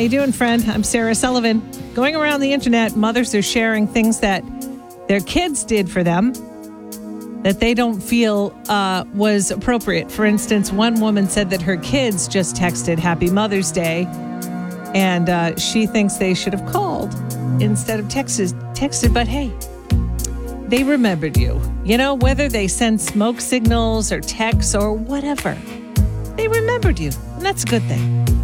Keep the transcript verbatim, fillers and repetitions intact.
you doing, friend? I'm Sarah Sullivan. Going around the internet, mothers are sharing things that their kids did for them that they don't feel uh, was appropriate. For instance, one woman said that her kids just texted Happy Mother's Day, and uh, she thinks they should have called instead of texted. Texted, but hey, they remembered you. You know, whether they send smoke signals or texts or whatever, they remembered you, and that's a good thing.